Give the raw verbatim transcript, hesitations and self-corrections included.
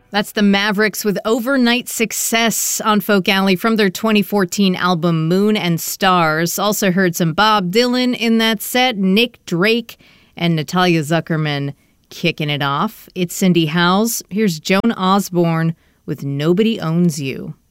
That's the Mavericks with Overnight Success on Folk Alley from their twenty fourteen album Moon and Stars. Also heard some Bob Dylan in that set, Nick Drake, and Natalia Zuckerman kicking it off. It's Cindy Howes. Here's Joan Osborne with Nobody Owns You.